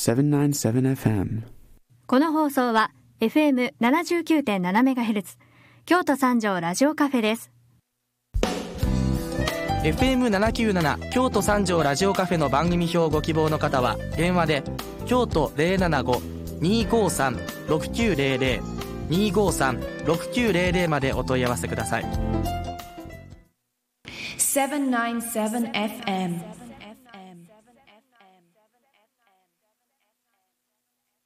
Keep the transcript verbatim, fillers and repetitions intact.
セブンナインセブンエフエム。 この放送は エフエムななじゅうきゅうてんななメガヘルツ 京都三条ラジオカフェです。 エフエムななきゅうなな 京都三条ラジオカフェの番組表をご希望の方は電話で京都 ゼロななご にーごーさん ろくきゅうゼロゼロ にーごーさん ろくきゅうゼロゼロまでお問い合わせください。 セブンナインセブンエフエム